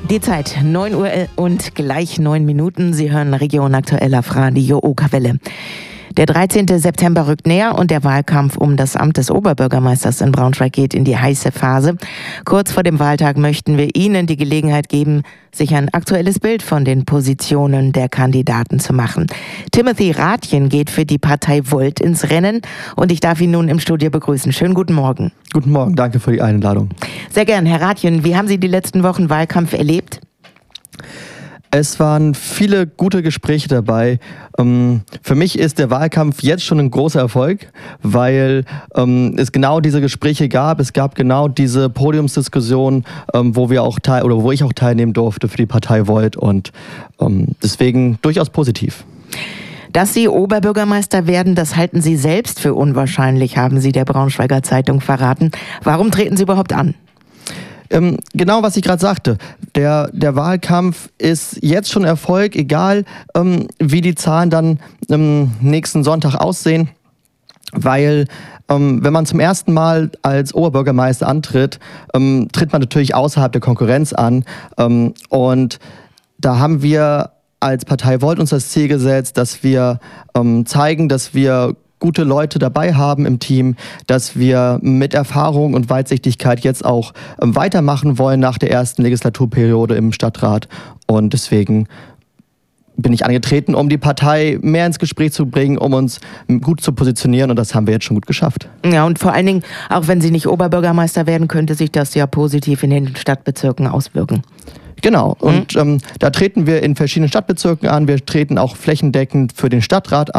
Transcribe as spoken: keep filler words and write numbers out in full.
Die Zeit, neun Uhr und gleich neun Minuten. Sie hören Region Aktuell auf Radio Okerwelle. Der dreizehnte September rückt näher und der Wahlkampf um das Amt des Oberbürgermeisters in Braunschweig geht in die heiße Phase. Kurz vor dem Wahltag möchten wir Ihnen die Gelegenheit geben, sich ein aktuelles Bild von den Positionen der Kandidaten zu machen. Timothy Rathjen geht für die Partei Volt ins Rennen und ich darf ihn nun im Studio begrüßen. Schönen guten Morgen. Guten Morgen, danke für die Einladung. Sehr gern, Herr Rathjen. Wie haben Sie die letzten Wochen Wahlkampf erlebt? Es waren viele gute Gespräche dabei. Ähm, für mich ist der Wahlkampf jetzt schon ein großer Erfolg, weil ähm, es genau diese Gespräche gab. Es gab genau diese Podiumsdiskussion, ähm, wo wir auch teil oder wo ich auch teilnehmen durfte für die Partei Volt und ähm, deswegen durchaus positiv. Dass Sie Oberbürgermeister werden, das halten Sie selbst für unwahrscheinlich, haben Sie der Braunschweiger Zeitung verraten. Warum treten Sie überhaupt an? Ähm, genau, was ich gerade sagte. Der, der Wahlkampf ist jetzt schon Erfolg, egal ähm, wie die Zahlen dann ähm, nächsten Sonntag aussehen, weil ähm, wenn man zum ersten Mal als Oberbürgermeister antritt, ähm, tritt man natürlich außerhalb der Konkurrenz an ähm, und da haben wir als Partei Volt uns das Ziel gesetzt, dass wir ähm, zeigen, dass wir gute Leute dabei haben im Team, dass wir mit Erfahrung und Weitsichtigkeit jetzt auch ähm, weitermachen wollen nach der ersten Legislaturperiode im Stadtrat. Und deswegen bin ich angetreten, um die Partei mehr ins Gespräch zu bringen, um uns gut zu positionieren. Und das haben wir jetzt schon gut geschafft. Ja, und vor allen Dingen, auch wenn Sie nicht Oberbürgermeister werden, könnte sich das ja positiv in den Stadtbezirken auswirken. Genau, und ähm, da treten wir in verschiedenen Stadtbezirken an. Wir treten auch flächendeckend für den Stadtrat an.